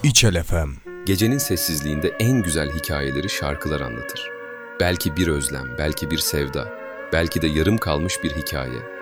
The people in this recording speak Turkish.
İçel FM. Gecenin sessizliğinde en güzel hikayeleri şarkılar anlatır. Belki bir özlem, belki bir sevda, belki de yarım kalmış bir hikaye.